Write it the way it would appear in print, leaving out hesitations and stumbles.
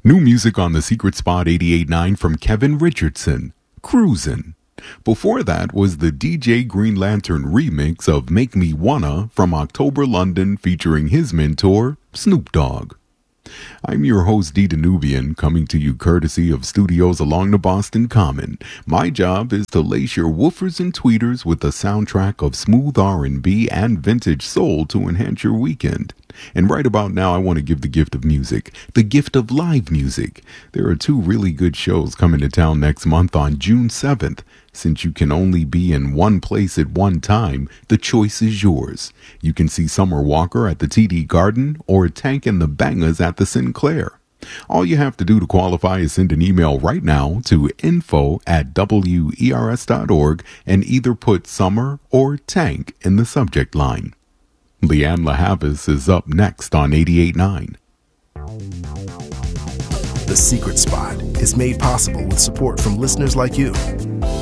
New music on the Secret Spot 88.9 from Kevin Richardson, Cruisin'. Before that was the DJ Green Lantern remix of Make Me Wanna from October London featuring his mentor, Snoop Dogg. I'm your host, D. Danubian, coming to you courtesy of studios along the Boston Common. My job is to lace your woofers and tweeters with a soundtrack of smooth R&B and vintage soul to enhance your weekend. And right about now, I want to give the gift of music, the gift of live music. There are two really good shows coming to town next month on June 7th. Since you can only be in one place at one time, the choice is yours. You can see Summer Walker at the TD Garden or Tank and the Bangers at the Sinclair. All you have to do to qualify is send an email right now to info@wers.org and either put Summer or Tank in the subject line. Leanne LaHavis is up next on 88.9. The Secret Spot is made possible with support from listeners like you.